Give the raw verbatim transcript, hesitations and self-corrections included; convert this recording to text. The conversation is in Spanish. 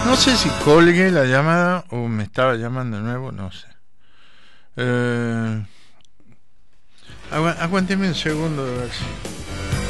No sé si colgué la llamada o me estaba llamando de nuevo, no sé. Eh, agu- aguánteme un segundo a ver si...